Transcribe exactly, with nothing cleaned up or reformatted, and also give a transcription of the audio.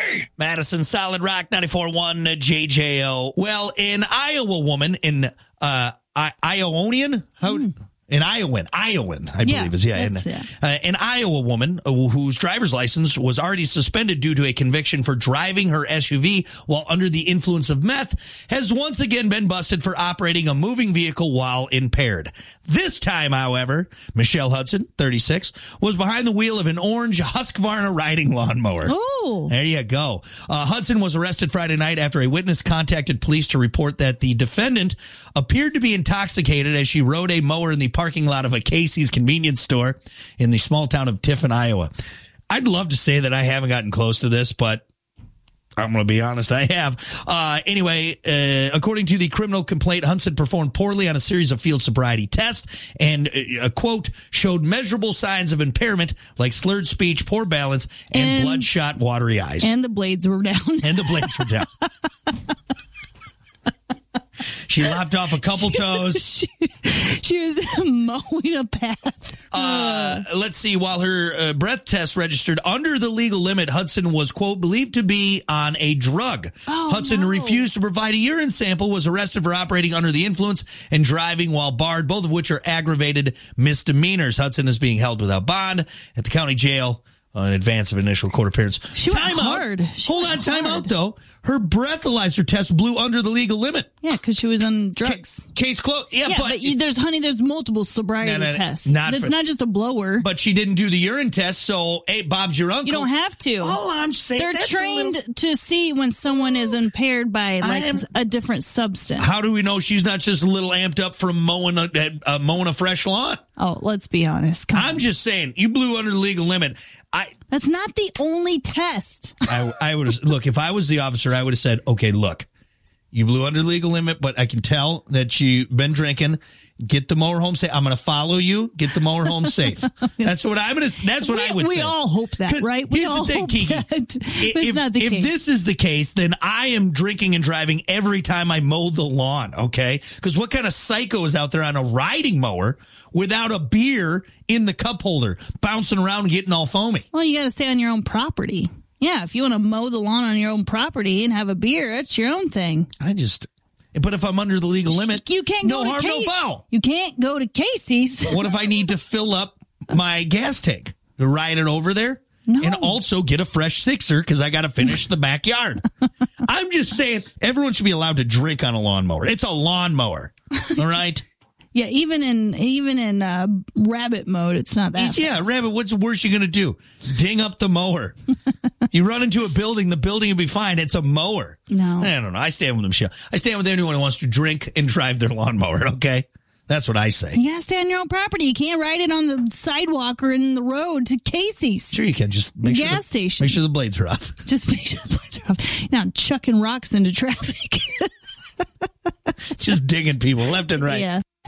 Madison, Solid Rock, ninety-four point one J J O. Well, an Iowa woman in uh, I- Iowanian? How... Mm. An Iowan, Iowan, I yeah, believe is, yeah. And, yeah. Uh, an Iowa woman uh, whose driver's license was already suspended due to a conviction for driving her S U V while under the influence of meth has once again been busted for operating a moving vehicle while impaired. This time, however, Michelle Hudson, thirty-six, was behind the wheel of an orange Husqvarna riding lawnmower. Oh. There you go. Uh, Hudson was arrested Friday night after a witness contacted police to report that the defendant appeared to be intoxicated as she rode a mower in the parking lot of a Casey's convenience store in the small town of Tiffin, Iowa. I'd love to say that I haven't gotten close to this, but I'm going to be honest, I have. Uh, anyway, uh, according to the criminal complaint, Hudson performed poorly on a series of field sobriety tests and, uh, a quote, showed measurable signs of impairment like slurred speech, poor balance, and, and bloodshot, watery eyes. And the blades were down. And the blades were down. She lopped off a couple she toes. Was, she, she was mowing a path. Uh, let's see. While her uh, breath test registered under the legal limit, Hudson was, quote, believed to be on a drug. Oh, Hudson no. refused to provide a urine sample, was arrested for operating under the influence and driving while barred, both of which are aggravated misdemeanors. Hudson is being held without bond at the county jail uh, in advance of initial court appearance. She time went out. hard. She Hold went on, time hard. out, though. Her breathalyzer test blew under the legal limit. Yeah, because she was on drugs. Ca- case closed. Yeah, yeah, but, but you, there's, honey, there's multiple sobriety No, no, no, tests. not It's for- not just a blower. But she didn't do the urine test, so, hey, Bob's your uncle. You don't have to. All I'm saying, They're that's trained a little... to see when someone is impaired by like am... a different substance. How do we know she's not just a little amped up from mowing a, uh, mowing a fresh lawn? Oh, let's be honest. Come I'm on. just saying, you blew under the legal limit. I, That's not the only test. I, I would have look. If I was the officer, I would have said, "Okay, look, you blew under the legal limit, but I can tell that you've been drinking. Get the mower home safe. I'm going to follow you. Get the mower home safe." That's what I'm going to. That's what we, I would we say. We all hope that, right? We Here's all the thing, hope Kiki. that. But If, it's not the if case. this is the case, then I am drinking and driving every time I mow the lawn. Okay, because what kind of psycho is out there on a riding mower without a beer in the cup holder, bouncing around and getting all foamy? Well, you got to stay on your own property. Yeah, if you want to mow the lawn on your own property and have a beer, it's your own thing. I just. But if I'm under the legal limit, you can't no go to harm, Case- no foul. You can't go to Casey's. What if I need to fill up my gas tank to ride it over there? No. And also get a fresh sixer because I got to finish the backyard. I'm just saying everyone should be allowed to drink on a lawnmower. It's a lawnmower. All right? Yeah, even in even in uh, rabbit mode, it's not that. Yeah, fast. rabbit, what's the worst you're going to do? Ding up the mower. You run into a building, the building will be fine. It's a mower. No. I don't know. I stand with them, Michelle. I stand with anyone who wants to drink and drive their lawnmower, okay? That's what I say. You got to stay on your own property. You can't ride it on the sidewalk or in the road to Casey's. Sure you can. Just make The sure gas the, station. Make sure the blades are off. Just make sure the blades are off. You're not chucking rocks into traffic. Just digging people left and right. Yeah.